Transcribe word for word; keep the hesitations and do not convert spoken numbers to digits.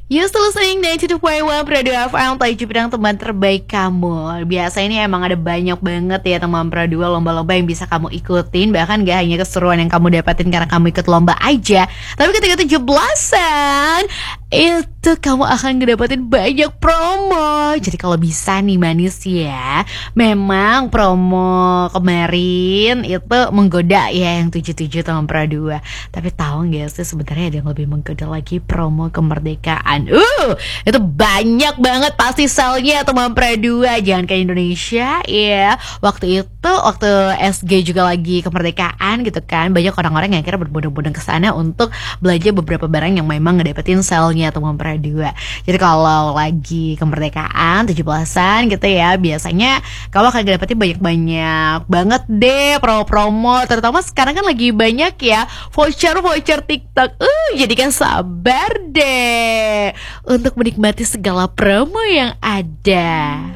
You still listening to the point one Radio F M, Taiju Bidang teman terbaik kamu. Biasa ini emang ada banyak banget ya teman Pro dua lomba-lomba yang bisa kamu ikutin. Bahkan gak hanya keseruan yang kamu dapatin karena kamu ikut lomba aja, tapi ketika tujuh belasan itu kamu akan ngedapetin banyak promo. Jadi kalau bisa nih manis ya, memang promo kemarin itu menggoda ya yang tujuh tujuh teman Pro dua. Tapi tahu gak sih sebenarnya ada yang lebih menggoda lagi, promo kemerdekaan. Uh, itu banyak banget pasti selnya teman Pro dua. Jangan ke Indonesia ya. Waktu itu waktu S G juga lagi kemerdekaan gitu kan, banyak orang-orang yang akhirnya berbondong-bondong ke sana untuk belanja beberapa barang yang memang ngedapetin selnya teman Pro dua. Jadi kalau lagi kemerdekaan tujuh belasan gitu ya, biasanya kamu akan ngedapetin banyak-banyak banget deh promo-promo. Terutama sekarang kan lagi banyak ya voucher-voucher TikTok. Uh, jadi kan sabar deh untuk menikmati segala promo yang ada.